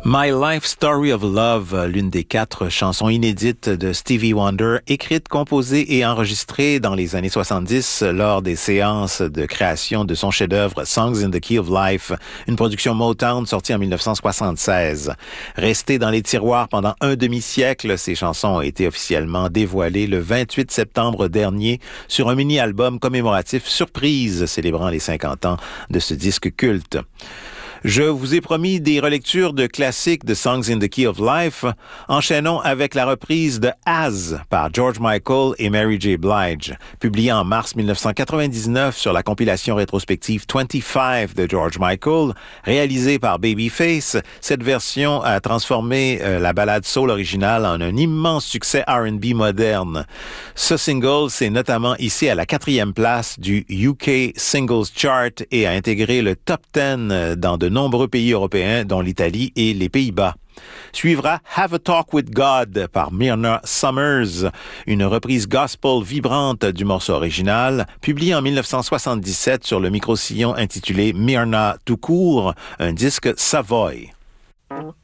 My Life Story of Love, l'une des 4 chansons inédites de Stevie Wonder, écrites, composées et enregistrées dans les années 70 lors des séances de création de son chef-d'œuvre Songs in the Key of Life, une production Motown sortie en 1976. Restées dans les tiroirs pendant un demi-siècle, ces chansons ont été officiellement dévoilées le 28 septembre dernier sur un mini-album commémoratif Surprise, célébrant les 50 ans de ce disque culte. Je vous ai promis des relectures de classiques de Songs in the Key of Life. Enchaînons avec la reprise de As par George Michael et Mary J. Blige, publiée en mars 1999 sur la compilation rétrospective 25 de George Michael, réalisée par Babyface. Cette version a transformé la ballade soul originale en un immense succès R&B moderne. Ce single s'est notamment hissé à la 4e place du UK Singles Chart et a intégré le top 10 dans de nombreux pays européens, dont l'Italie et les Pays-Bas. Suivra Have a Talk with God par Myrna Summers, une reprise gospel vibrante du morceau original, publié en 1977 sur le micro-sillon intitulé Myrna tout court, un disque Savoy.